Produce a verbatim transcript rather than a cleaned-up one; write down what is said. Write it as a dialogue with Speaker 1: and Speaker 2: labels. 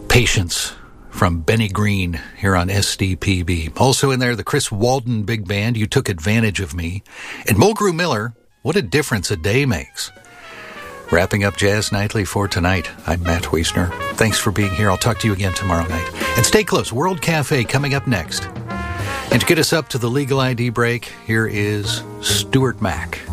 Speaker 1: Patience from Benny Green here on S D P B. Also in there, the Chris Walden Big Band, You Took Advantage of Me. And Mulgrew Miller, What a Difference a Day Makes. Wrapping up Jazz Nightly for tonight, I'm Matt Wiesner. Thanks for being here. I'll talk to you again tomorrow night. And stay close. World Cafe coming up next. And to get us up to the legal I D break, here is Stuart Mack.